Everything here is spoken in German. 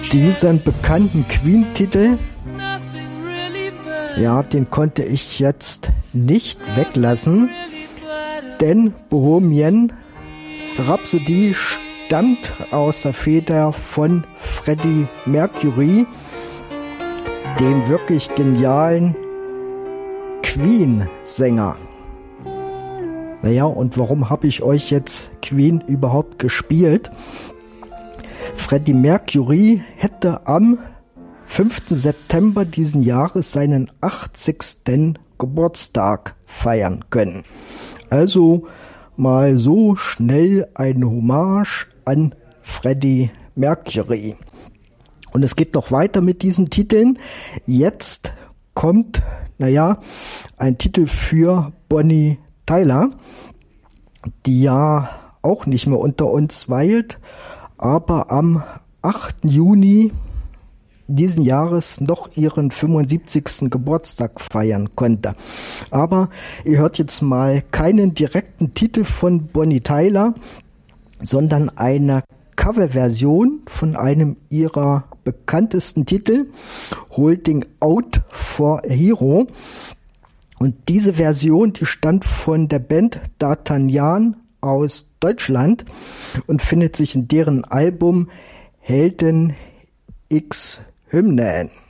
Diesen bekannten Queen-Titel, ja, den konnte ich jetzt nicht weglassen, denn Bohemian Rhapsody stammt aus der Feder von Freddie Mercury, dem wirklich genialen Queen-Sänger. Naja, und warum habe ich euch jetzt Queen überhaupt gespielt? Freddie Mercury hätte am 5. September diesen Jahres seinen 80. Geburtstag feiern können. Also mal so schnell eine Hommage an Freddie Mercury. Und es geht noch weiter mit diesen Titeln. Jetzt kommt, ein Titel für Bonnie Tyler, die ja auch nicht mehr unter uns weilt, aber am 8. Juni diesen Jahres noch ihren 75. Geburtstag feiern konnte. Aber ihr hört jetzt mal keinen direkten Titel von Bonnie Tyler, sondern eine Coverversion von einem ihrer bekanntesten Titel, Holding Out for a Hero. Und diese Version, die stammt von der Band D'Artagnan aus Deutschland und findet sich in deren Album Helden X Hymnen.